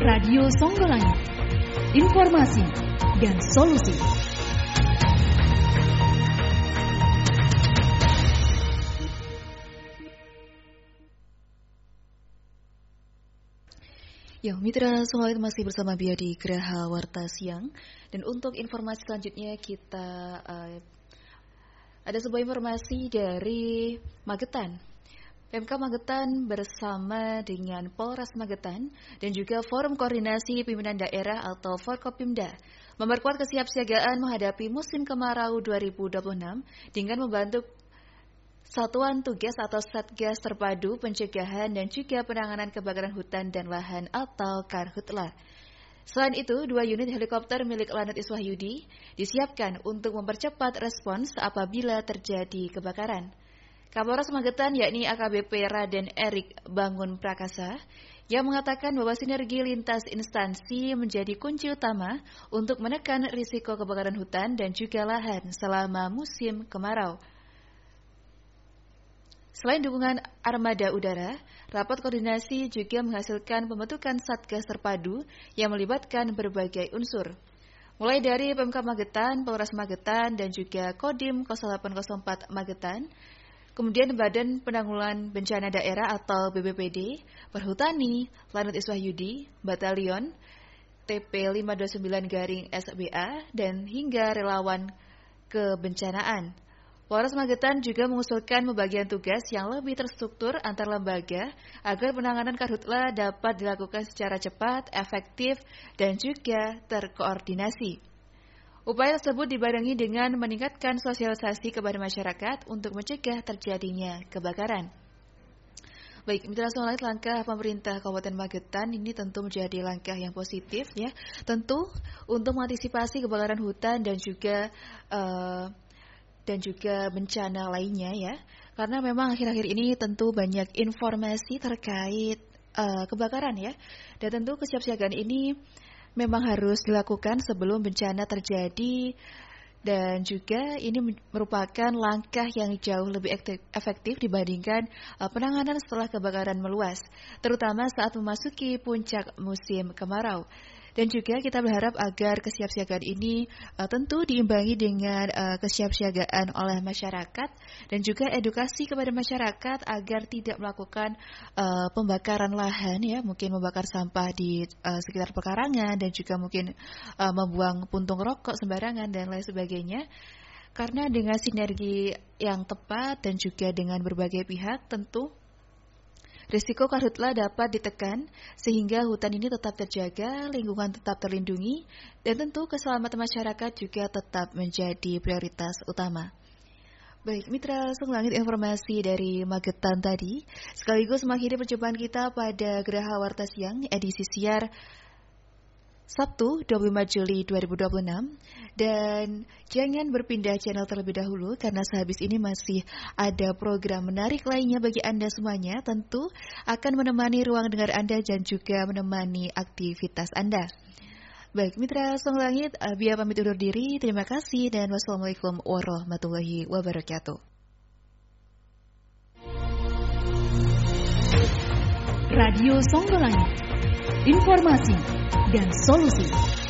Radio Songgolangit, informasi dan solusi. Ya, mitra Songgolangit masih bersama Bia di Geraha Warta Siang. Dan untuk informasi selanjutnya kita ada sebuah informasi dari Magetan. PMK Magetan bersama dengan Polres Magetan dan juga Forum Koordinasi Pimpinan Daerah atau Forkopimda memperkuat kesiapsiagaan menghadapi musim kemarau 2026 dengan membantu Satuan Tugas atau Satgas Terpadu Pencegahan dan juga Penanganan Kebakaran Hutan dan Lahan atau Karhutla. Selain itu, 2 unit helikopter milik Lanut Iswahyudi disiapkan untuk mempercepat respons apabila terjadi kebakaran. Kapolres Magetan yakni AKBP Raden Erik Bangun Prakasa yang mengatakan bahwa sinergi lintas instansi menjadi kunci utama untuk menekan risiko kebakaran hutan dan juga lahan selama musim kemarau. Selain dukungan armada udara, rapat koordinasi juga menghasilkan pembentukan Satgas Terpadu yang melibatkan berbagai unsur. Mulai dari PMK Magetan, Polres Magetan, dan juga Kodim 0804 Magetan, kemudian Badan Penanggulangan Bencana Daerah atau BBPD, Perhutani, Lanut Iswahyudi, Batalion, TP 529-SBA, dan hingga relawan kebencanaan. Polres Magetan juga mengusulkan pembagian tugas yang lebih terstruktur antar lembaga agar penanganan karhutla dapat dilakukan secara cepat, efektif, dan juga terkoordinasi. Upaya tersebut dibarengi dengan meningkatkan sosialisasi kepada masyarakat untuk mencegah terjadinya kebakaran. Baik, mitra Songgolangit, langkah pemerintah Kabupaten Magetan ini tentu menjadi langkah yang positif ya. Tentu untuk mengantisipasi kebakaran hutan dan juga bencana lainnya ya. Karena memang akhir-akhir ini tentu banyak informasi terkait kebakaran ya. Dan tentu kesiapsiagaan ini memang harus dilakukan sebelum bencana terjadi, dan juga ini merupakan langkah yang jauh lebih efektif dibandingkan penanganan setelah kebakaran meluas, terutama saat memasuki puncak musim kemarau. Dan juga kita berharap agar kesiapsiagaan ini tentu diimbangi dengan kesiapsiagaan oleh masyarakat dan juga edukasi kepada masyarakat agar tidak melakukan pembakaran lahan ya, mungkin membakar sampah di sekitar pekarangan dan juga mungkin membuang puntung rokok sembarangan dan lain sebagainya. Karena dengan sinergi yang tepat dan juga dengan berbagai pihak tentu risiko karhutla dapat ditekan sehingga hutan ini tetap terjaga, lingkungan tetap terlindungi, dan tentu keselamatan masyarakat juga tetap menjadi prioritas utama. Baik, mitra Songgolangit, informasi dari Magetan tadi sekaligus mengakhiri perjumpaan kita pada Geraha Warta Siang edisi siar Sabtu 25 Juli 2026. Dan jangan berpindah channel terlebih dahulu karena sehabis ini masih ada program menarik lainnya bagi Anda semuanya. Tentu akan menemani ruang dengar Anda dan juga menemani aktivitas Anda. Baik, mitra Songgolangit, Bia pamit undur diri. Terima kasih dan wassalamualaikum warahmatullahi wabarakatuh. Radio Songgolangit, informasi dan solusi.